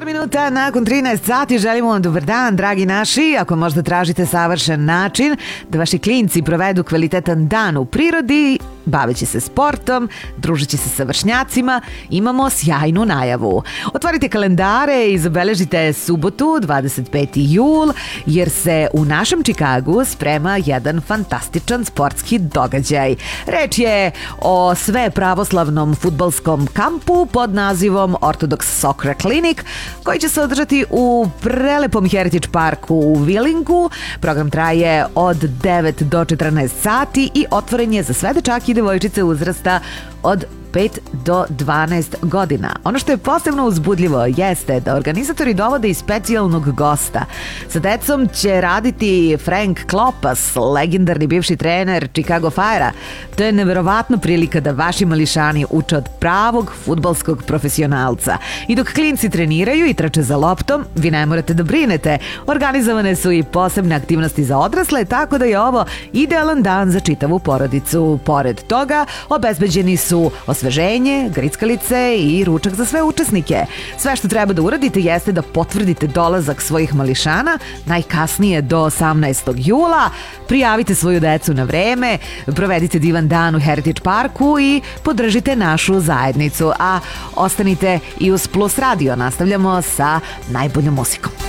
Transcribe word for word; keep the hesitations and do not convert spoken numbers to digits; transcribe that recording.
Par minuta nakon trinaest sati želimo vam dobar dan, dragi naši. Ako možda tražite savršen način da vaši klinci provedu kvalitetan dan u prirodi, baveći se sportom, družeći se sa vršnjacima, imamo sjajnu najavu. Otvorite kalendare i zabeležite subotu, dvadeset peti jul, jer se u našem Čikagu sprema jedan fantastičan sportski događaj. Reč je o sve pravoslavnom fudbalskom kampu pod nazivom Orthodox Soccer Clinic, koji će se održati u prelepom Heritage Parku u Willingu. Program traje od devet do četrnaest sati i otvoren je za sve dečake i devojčice uzrasta od pet do dvanaest godina. Ono što je posebno uzbudljivo jeste da organizatori dovode i specijalnog gosta. Sa decom će raditi Frank Klopas, legendarni bivši trener Chicago Fire-a. To je neverovatna prilika da vaši mališani uče od pravog fudbalskog profesionalca. I dok klinci treniraju i trče za loptom, vi ne morate da brinete. Organizovane su i posebne aktivnosti za odrasle, tako da je ovo idealan dan za čitavu porodicu. Pored toga, obezbeđeni su osveženje, grickalice i ručak za sve učesnike. Sve što treba da uradite jeste da potvrdite dolazak svojih mališana najkasnije do osamnaestog jula. Prijavite svoju decu na vreme, provedite divan dan u Heritage Parku i podržite našu zajednicu. A ostanite i uz Plus Radio, nastavljamo sa najboljom muzikom.